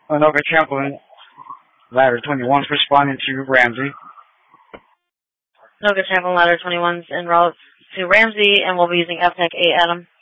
Anoka Champlin, ladder 21's responding to Ramsey. Anoka Champlin, ladder 21's en route to Ramsey, and we'll be using FTEC 8 Adam.